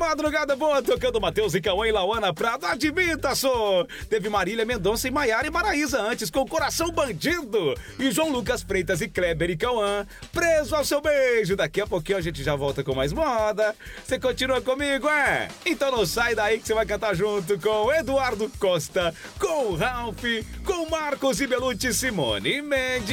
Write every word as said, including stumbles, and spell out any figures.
madrugada boa, tocando Matheus e Cauã e Lauana Prado. Admita, só. Teve Marília Mendonça e Maiara e Maraísa antes, com Coração Bandido. E João Lucas Freitas e Kleber e Cauã, Preso ao Seu Beijo. Daqui a pouquinho a gente já volta com mais moda. Você continua comigo, é? Então não sai daí que você vai cantar junto com Eduardo Costa, com o Ralph, com Marcos e Belucci, Simone e Mendes.